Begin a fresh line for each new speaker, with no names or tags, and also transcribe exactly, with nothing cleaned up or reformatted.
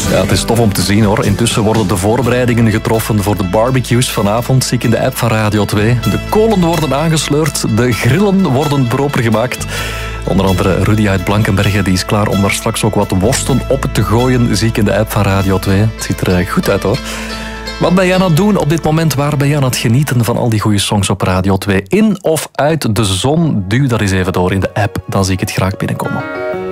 Ja, het is tof om te zien hoor. Intussen worden de voorbereidingen getroffen voor de barbecues vanavond. Zie ik in de app van Radio twee. De kolen worden aangesleurd, de grillen worden proper gemaakt. Onder andere Rudy uit Blankenberge die is klaar om daar straks ook wat worsten op te gooien. Zie ik in de app van Radio twee. Het ziet er goed uit hoor. Wat ben jij aan het doen op dit moment? Waar ben je aan het genieten van al die goede songs op Radio twee? In of uit de zon? Duw dat eens even door in de app, dan zie ik het graag binnenkomen.